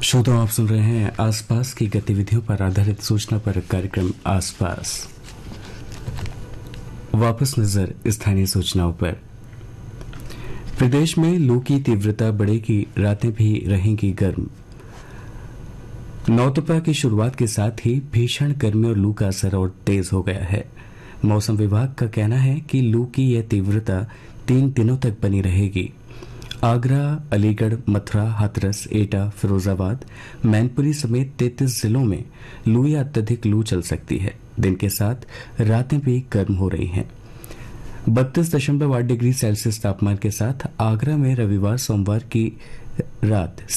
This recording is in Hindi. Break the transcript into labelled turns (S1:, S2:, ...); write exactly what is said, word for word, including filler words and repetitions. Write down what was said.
S1: श्रोताओं, आप सुन रहे हैं आसपास की गतिविधियों पर आधारित सूचना पर कार्यक्रम आसपास। वापस नजर स्थानीय सूचनाओं पर। प्रदेश में लू की तीव्रता बढ़ेगी, रातें भी रहेंगी गर्म। नौतपा की शुरुआत के साथ ही भीषण गर्मी और लू का असर और तेज हो गया है। मौसम विभाग का कहना है कि लू की यह तीव्रता तीन दिनों तक बनी रहेगी। आगरा, अलीगढ़, मथुरा, हाथरस, एटा, फिरोजाबाद, मैनपुरी समेत तैंतीस जिलों में लू या अत्यधिक लू चल सकती है। दिन के साथ रातें भी गर्म हो रही हैं। बत्तीस दशमलव आठ डिग्री सेल्सियस तापमान के साथ आगरा में रविवार सोमवार की रात